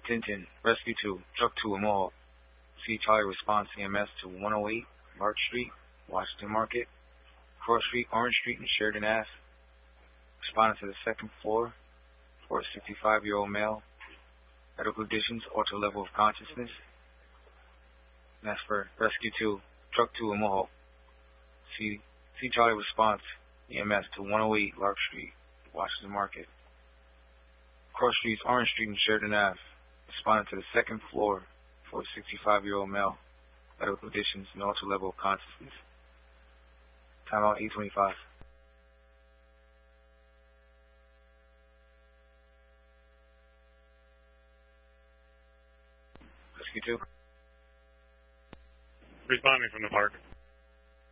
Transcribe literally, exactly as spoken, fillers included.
Tintin, Rescue two, Truck two in Mohawk. C Charlie responds E M S to one oh eight Lark Street, Washington Market. Cross Street, Orange Street, and Sheridan Ave. Responding to the second floor for a sixty-five-year-old male. Medical conditions, altered level of consciousness. And that's for Rescue two, Truck two in Mohawk. C, C Charlie response E M S to one oh eight Lark Street, Washington Market. Cross Streets, Orange Street, and Sheridan Ave. Responding to the second floor for a sixty-five-year-old male. Medical conditions and altered level of consciousness. Timeout eight twenty-five. Rescue two. Responding from the park.